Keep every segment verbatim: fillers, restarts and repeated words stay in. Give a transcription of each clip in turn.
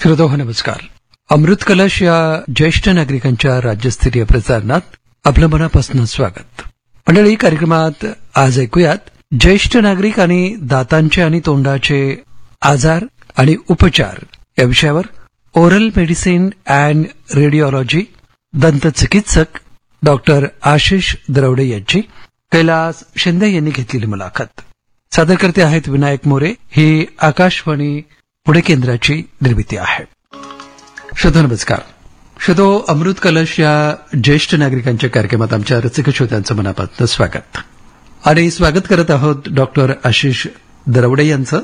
श्रोतो नमस्कार. अमृत कलश या ज्येष्ठ नागरिकांच्या राज्यस्तरीय प्रसारणात आपलं मनापासून स्वागत. मंडळी, कार्यक्रमात आज ऐकूयात ज्येष्ठ नागरिक आणि दातांचे आणि तोंडाचे आजार आणि उपचार या विषयावर ओरल मेडिसिन अँड रेडिओलॉजी दंतचिकित्सक डॉक्टर आशिष दरवडे यांची कैलास शिंदे यांनी घेतलेली मुलाखत. सादरकर्ते आहेत विनायक मोरे. ही आकाशवाणी पुणे केंद्राची निर्मिती आहे. श्रोतो नमस्कार. श्रोतो, अमृत कलश या ज्येष्ठ नागरिकांच्या कार्यक्रमात आमच्या रसिक श्रोत्यांचं मनापासून स्वागत. आणि स्वागत करत आहोत डॉक्टर आशिष दरवडे यांचं,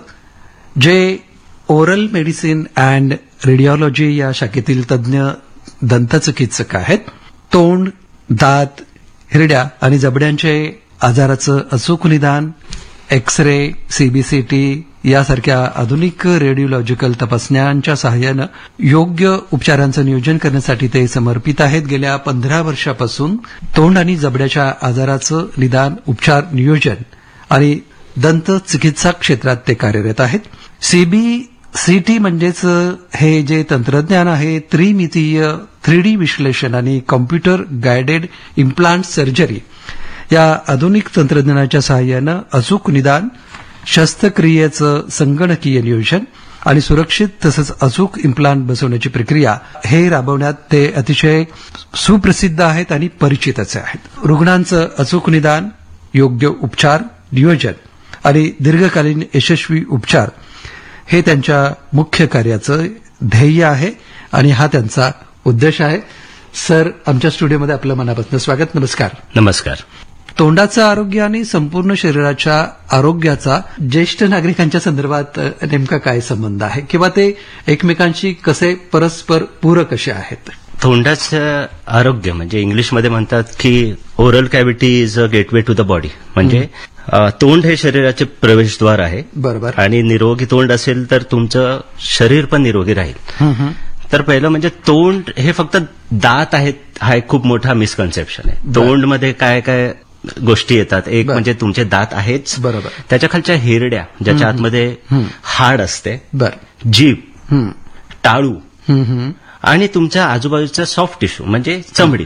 जे ओरल मेडिसिन अँड रेडिओलॉजी या शाखेतील तज्ज्ञ दंतचिकित्सक आहेत. तोंड, दात, हिरड्या आणि जबड्यांचे आजाराचं अचूक निदान, एक्स रे, सीबीसीटी यासारख्या आधुनिक रेडिओलॉजिकल तपासण्यांच्या सहाय्यानं योग्य उपचारांचं नियोजन करण्यासाठी ते समर्पित आहेत. गेल्या पंधरा वर्षापासून तोंड आणि जबड्याच्या आजाराचं निदान, उपचार, नियोजन आणि दंत चिकित्सा क्षेत्रात ते कार्यरत आहेत. सीबीसीटी म्हणजेच हे जे तंत्रज्ञान आहे, त्रिमितीय थ्री डी विश्लेषण आणि कॉम्प्युटर गायडेड इम्प्लांट सर्जरी या आधुनिक तंत्रज्ञानाच्या सहाय्यानं अचूक निदान, शस्त्रक्रियेचं संगणकीय नियोजन आणि सुरक्षित तसंच अचूक इम्प्लांट बसवण्याची प्रक्रिया हे राबवण्यात ते अतिशय सुप्रसिद्ध आहेत आणि परिचितच आहेत. रुग्णांचं अचूक निदान, योग्य उपचार, नियोजन आणि दीर्घकालीन यशस्वी उपचार हे त्यांच्या मुख्य कार्याचं ध्येय आहे आणि हा त्यांचा उद्देश आहे. सर, आमच्या स्टुडिओमध्ये आपलं मनापासून स्वागत. नमस्कार. नमस्कार. तोंडाचं आरोग्य आणि संपूर्ण शरीराच्या आरोग्याचा ज्येष्ठ नागरिकांच्या संदर्भात नेमका काय संबंध आहे, किंवा ते एकमेकांशी कसे परस्पर पूरक कसे आहेत? तोंडाचं आरोग्य म्हणजे इंग्लिशमध्ये म्हणतात की oral cavity is a gateway to the body. म्हणजे तोंड हे शरीराचे प्रवेशद्वार आहे. बरोबर. आणि निरोगी तोंड असेल तर तुमचं शरीर पण निरोगी राहील. तर पहिलं म्हणजे तोंड हे फक्त दात आहेत हा एक खूप मोठा मिसकन्सेप्शन आहे. तोंडमध्ये काय काय गोष्टी येतात. एक म्हणजे तुमचे दात आहेच, बरोबर, त्याच्या खालच्या हिरड्या ज्याच्या आतमध्ये हाड असते, जीभ, टाळू आणि तुमच्या आजूबाजूचा सॉफ्ट टिश्यू म्हणजे चमडी.